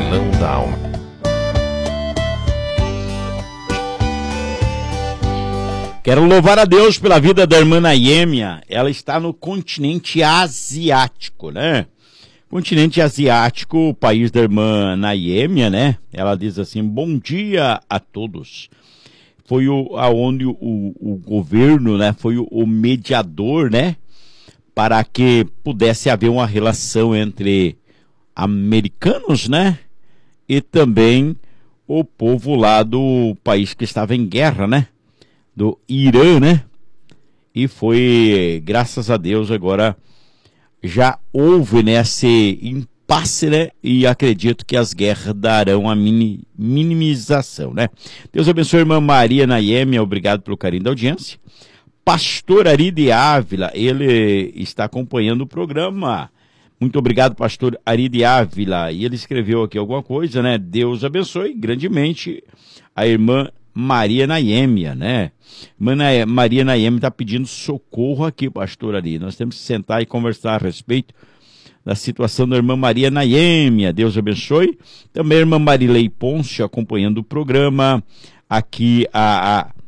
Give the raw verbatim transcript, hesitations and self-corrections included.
Canão da Alma. Quero louvar a Deus pela vida da irmã Naêmia. Ela está no continente asiático, né? Continente asiático, o país da irmã Naêmia, né? Ela diz assim: bom dia a todos. Foi o, aonde o, o governo, né? Foi o, o mediador, né? Para que pudesse haver uma relação entre americanos, né? E também o povo lá do país que estava em guerra, né? Do Irã, né? E foi, graças a Deus, agora já houve, né, esse impasse, né? E acredito que as guerras darão a mini, minimização, né? Deus abençoe a irmã Maria Naêmia, obrigado pelo carinho da audiência. Pastor Ari de Ávila, ele está acompanhando o programa. Muito obrigado, pastor Ari de Ávila. E ele escreveu aqui alguma coisa, né? Deus abençoe grandemente a irmã Maria Naêmia, né? Irmã Maria Naêmia está pedindo socorro aqui, pastor Ari. Nós temos que sentar e conversar a respeito da situação da irmã Maria Naêmia. Deus abençoe. Também a irmã Marilei Ponce acompanhando o programa. Aqui a, a